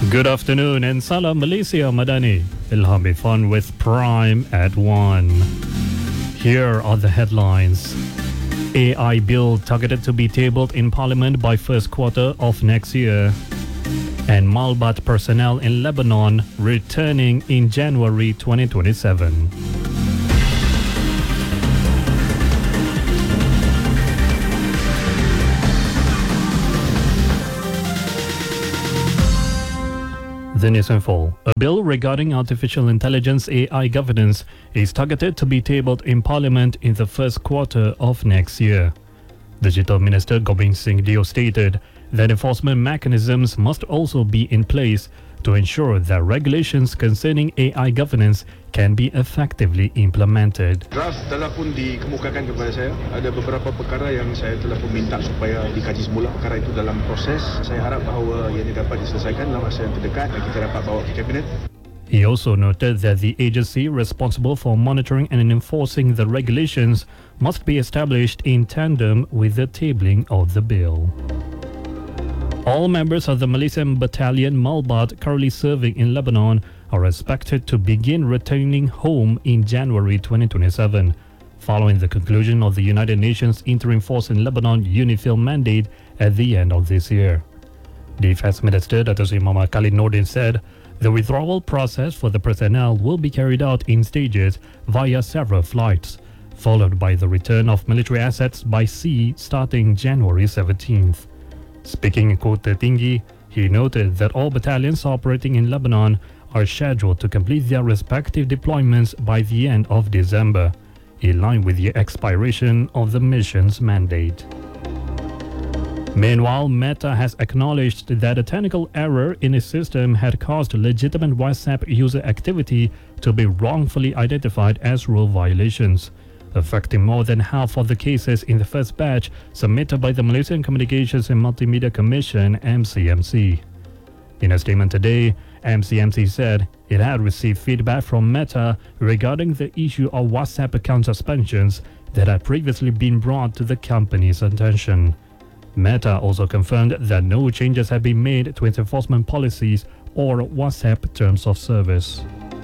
Good afternoon and salam Malaysia Madani. Ilham Ifan with Prime at 1. Here are the headlines. AI bill targeted to be tabled in Parliament by first quarter of next year. And Malbat personnel in Lebanon returning in January 2027. The news in full. A bill regarding artificial intelligence AI governance is targeted to be tabled in Parliament in the first quarter of next year. Digital Minister Gobind Singh Dio stated that enforcement mechanisms must also be in place to ensure that regulations concerning AI governance can be effectively implemented. Draft telah pun dikemukakan kepada saya. Ada beberapa perkara yang saya telah pun minta supaya dikaji semula. Perkara itu dalam proses. Saya harap bahawa ia dapat diselesaikan dalam masa yang terdekat dan kita dapat bawa ke Kabinet. He also noted that the agency responsible for monitoring and enforcing the regulations must be established in tandem with the tabling of the bill. All members of the Malaysian Battalion Malbat currently serving in Lebanon are expected to begin returning home in January 2027, following the conclusion of the United Nations Interim Force in Lebanon UNIFIL mandate at the end of this year. Defense Minister Dato' Sri Muhammad Khalid Nordin said the withdrawal process for the personnel will be carried out in stages via several flights, followed by the return of military assets by sea starting January 17th. Speaking in Kota Tinggi, he noted that all battalions operating in Lebanon are scheduled to complete their respective deployments by the end of December, in line with the expiration of the mission's mandate. Meanwhile, Meta has acknowledged that a technical error in its system had caused legitimate WhatsApp user activity to be wrongfully identified as rule violations, affecting more than half of the cases in the first batch submitted by the Malaysian Communications and Multimedia Commission (MCMC). In a statement today, MCMC said it had received feedback from Meta regarding the issue of WhatsApp account suspensions that had previously been brought to the company's attention. Meta also confirmed that no changes have been made to its enforcement policies or WhatsApp terms of service.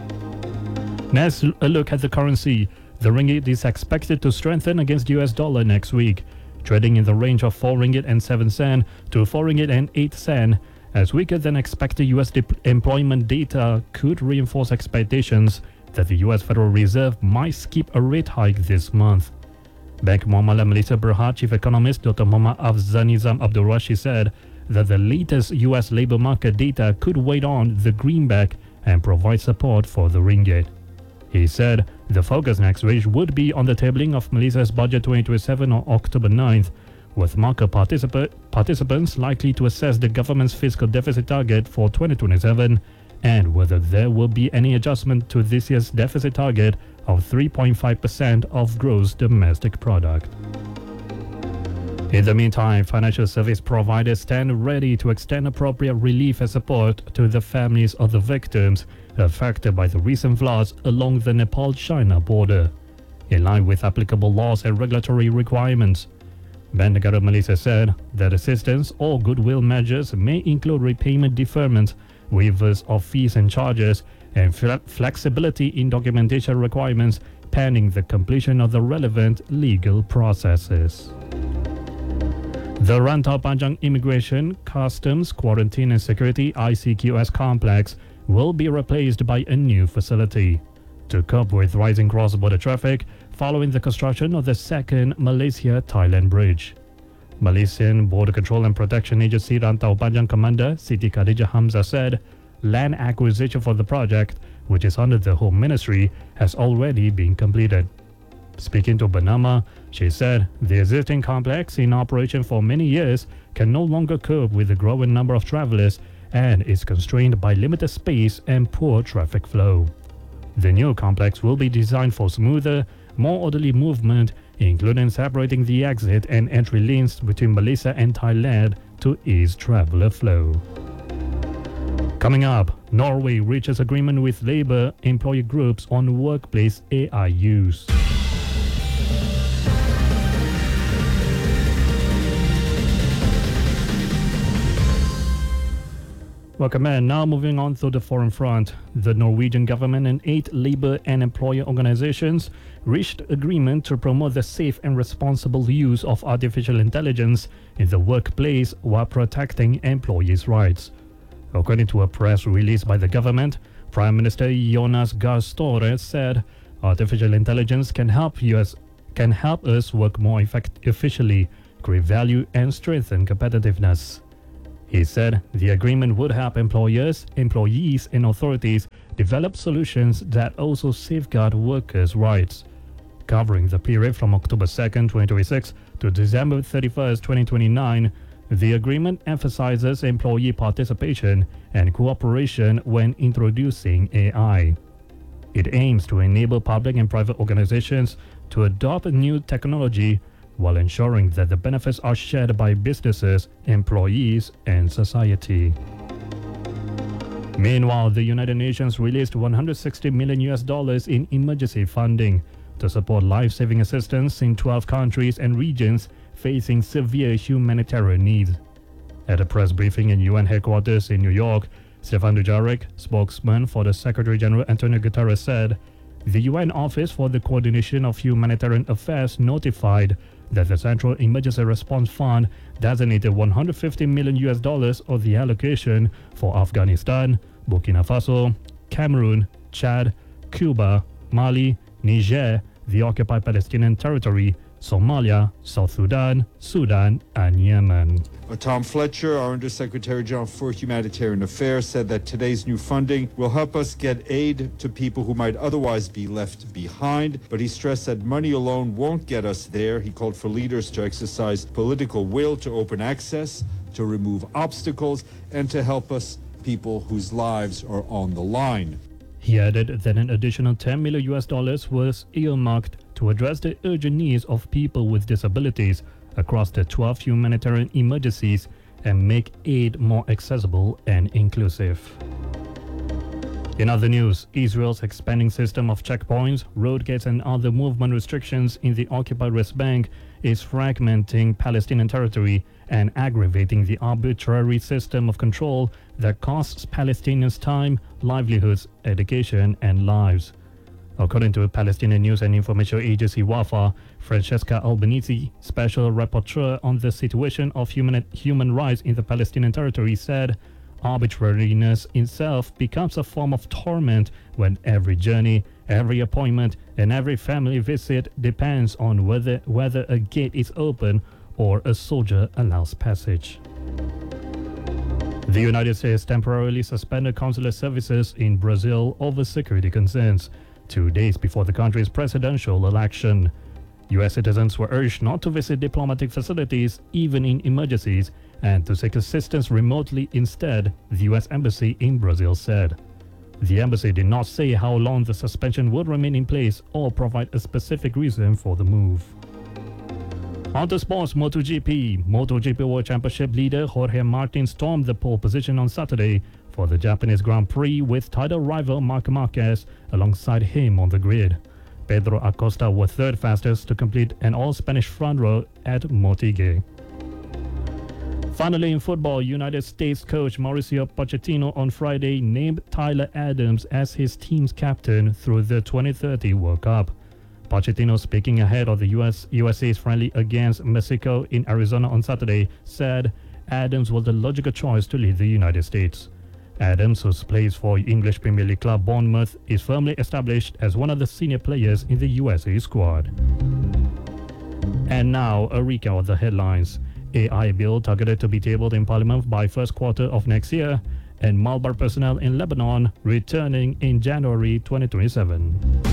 Next, a look at the currency. The ringgit is expected to strengthen against US dollar next week, trading in the range of 4 ringgit and 7 cent to 4 ringgit and 8 cent, as weaker than expected US employment data could reinforce expectations that the US Federal Reserve might skip a rate hike this month. Bank Muamalah Malaysia Berhad Chief Economist Dr. Muhammad Afzanizam Abdul Rashid said that the latest US labour market data could weigh on the greenback and provide support for the ringgit. He said the focus next week would be on the tabling of Malaysia's budget 2027 on October 9th, with market participants likely to assess the government's fiscal deficit target for 2027 and whether there will be any adjustment to this year's deficit target of 3.5% of gross domestic product. In the meantime, financial service providers stand ready to extend appropriate relief and support to the families of the victims affected by the recent floods along the Nepal-China border, in line with applicable laws and regulatory requirements. Bank Negara Malaysia said that assistance or goodwill measures may include repayment deferment, waivers of fees and charges, and flexibility in documentation requirements pending the completion of the relevant legal processes. The Rantau Panjang Immigration, Customs, Quarantine and Security ICQS complex will be replaced by a new facility to cope with rising cross-border traffic following the construction of the second Malaysia-Thailand bridge. Malaysian Border Control and Protection Agency Rantau Panjang Commander Siti Khadijah Hamzah said land acquisition for the project, which is under the Home Ministry, has already been completed. Speaking to Bernama, she said the existing complex in operation for many years can no longer cope with the growing number of travelers and is constrained by limited space and poor traffic flow. The new complex will be designed for smoother, more orderly movement, including separating the exit and entry lanes between Malaysia and Thailand to ease traveler flow. Coming up, Norway reaches agreement with labour employee groups on workplace AI use. Welcome, man. Now moving on to the foreign front. The Norwegian government and 8 labor and employer organizations reached agreement to promote the safe and responsible use of artificial intelligence in the workplace while protecting employees' rights. According to a press release by the government, Prime Minister Jonas Gahr Støre said, "Artificial intelligence can help us work more efficiently, create value, and strengthen competitiveness." He said the agreement would help employers, employees, and authorities develop solutions that also safeguard workers' rights. Covering the period from October 2nd, 2026 to December 31st, 2029, the agreement emphasizes employee participation and cooperation when introducing AI. It aims to enable public and private organizations to adopt new technology while ensuring that the benefits are shared by businesses, employees, and society. Meanwhile, the United Nations released $160 million in emergency funding to support life-saving assistance in 12 countries and regions facing severe humanitarian needs. At a press briefing in UN headquarters in New York, Stefan Dujarric, spokesman for the Secretary-General Antonio Guterres, said, "The UN Office for the Coordination of Humanitarian Affairs notified that the Central Emergency Response Fund designated $150 million of the allocation for Afghanistan, Burkina Faso, Cameroon, Chad, Cuba, Mali, Niger, the occupied Palestinian territory, Somalia, South Sudan, Sudan, and Yemen." Tom Fletcher, our Undersecretary General for Humanitarian Affairs, said that today's new funding will help us get aid to people who might otherwise be left behind. But he stressed that money alone won't get us there. He called for leaders to exercise political will to open access, to remove obstacles, and to help us people whose lives are on the line. He added that an additional $10 million was earmarked to address the urgent needs of people with disabilities across the 12 humanitarian emergencies and make aid more accessible and inclusive. In other news, Israel's expanding system of checkpoints, road gates, and other movement restrictions in the occupied West Bank is fragmenting Palestinian territory and aggravating the arbitrary system of control that costs Palestinians time, livelihoods, education, and lives. According to Palestinian news and information agency WAFA, Francesca Albanese, special rapporteur on the situation of human rights in the Palestinian territory, said, "Arbitrariness itself becomes a form of torment when every journey, every appointment, and every family visit depends on whether a gate is open or a soldier allows passage." The United States temporarily suspended consular services in Brazil over security concerns, 2 days before the country's presidential election. U.S. citizens were urged not to visit diplomatic facilities, even in emergencies, and to seek assistance remotely instead, the U.S. Embassy in Brazil said. The embassy did not say how long the suspension would remain in place or provide a specific reason for the move. On to sports, MotoGP. MotoGP World Championship leader Jorge Martin stormed the pole position on Saturday for the Japanese Grand Prix with title rival Marc Marquez alongside him on the grid. Pedro Acosta was third fastest to complete an all-Spanish front row at Montigué. Finally, in football, United States coach Mauricio Pochettino on Friday named Tyler Adams as his team's captain through the 2030 World Cup. Pochettino, speaking ahead of the USA's friendly against Mexico in Arizona on Saturday, said Adams was the logical choice to lead the United States. Adams, who plays for English Premier League club Bournemouth, is firmly established as one of the senior players in the USA squad. And now, a recap of the headlines. AI bill targeted to be tabled in Parliament by first quarter of next year, and Malbar personnel in Lebanon returning in January 2027.